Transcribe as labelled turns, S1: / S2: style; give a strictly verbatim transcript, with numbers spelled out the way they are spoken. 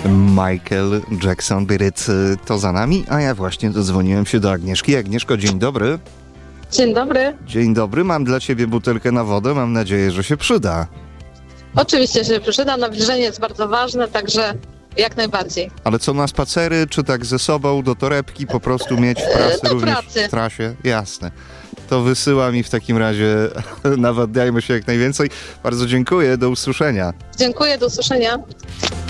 S1: Michael Jackson, Beat It, to za nami, a ja właśnie dodzwoniłem się do Agnieszki. Agnieszko, dzień dobry.
S2: Dzień dobry.
S1: Dzień dobry, mam dla ciebie butelkę na wodę, mam nadzieję, że się przyda.
S2: Oczywiście się przyda, nawilżenie jest bardzo ważne, także jak najbardziej.
S1: Ale co, na spacery, czy tak ze sobą do torebki po prostu mieć w pracy,
S2: Do
S1: również
S2: pracy.
S1: w trasie? Jasne. To wysyła mi w takim razie, nawadniajmy się jak najwięcej. Bardzo dziękuję, do usłyszenia.
S2: Dziękuję, do usłyszenia.